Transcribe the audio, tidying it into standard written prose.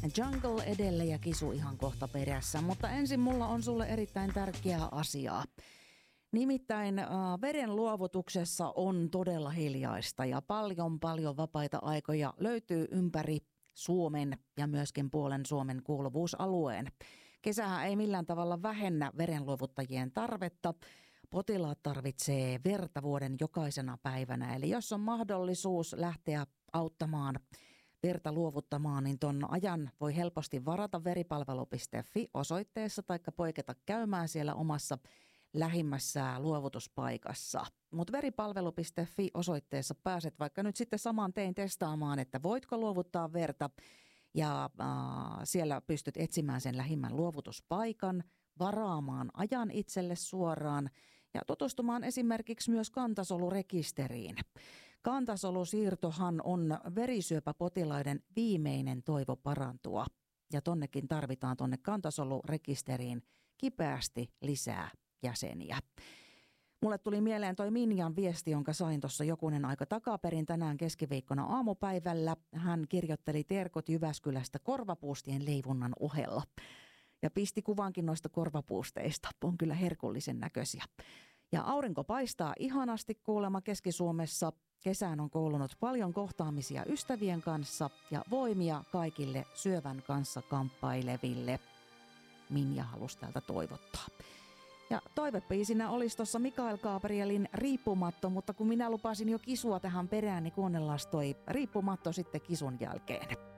Jungle edelle ja Kisu ihan kohta perässä, mutta ensin mulla on sulle erittäin tärkeää asiaa. Nimittäin veren luovutuksessa on todella hiljaista ja paljon vapaita aikoja löytyy ympäri Suomen ja myöskin puolen Suomen kuuluvuusalueen. Kesähän ei millään tavalla vähennä verenluovuttajien tarvetta. Potilaat tarvitsee verta vuoden jokaisena päivänä, eli jos on mahdollisuus lähteä auttamaan verta luovuttamaan, niin ton ajan voi helposti varata veripalvelu.fi osoitteessa tai poiketa käymään siellä omassa lähimmässä luovutuspaikassa. Mutta veripalvelu.fi osoitteessa pääset vaikka nyt sitten saman tein testaamaan, että voitko luovuttaa verta ja siellä pystyt etsimään sen lähimmän luovutuspaikan, varaamaan ajan itselle suoraan ja tutustumaan esimerkiksi myös kantasolurekisteriin. Kantasolusiirtohan on verisyöpäpotilaiden viimeinen toivo parantua ja tonnekin tarvitaan tonne kantasolurekisteriin kipeästi lisää jäseniä. Mulle tuli mieleen toi Minjan viesti, jonka sain tuossa jokunen aika takaperin tänään keskiviikkona aamupäivällä. Hän kirjoitteli terkut Jyväskylästä korvapuustien leivunnan ohella. Ja pisti kuvankin noista korvapuusteista. On kyllä herkullisen näköisiä. Ja aurinko paistaa ihanasti kuulemma Keski-Suomessa. Kesään on kuulunut paljon kohtaamisia ystävien kanssa ja voimia kaikille syövän kanssa kamppaileville. Minja halusi täältä toivottaa. Ja toivepiisinä olisi tuossa Mikael Gabrielin Riippumatto, mutta kun minä lupasin jo Kisua tähän perään, niin kuunnellaan toi Riippumatto sitten Kisun jälkeen.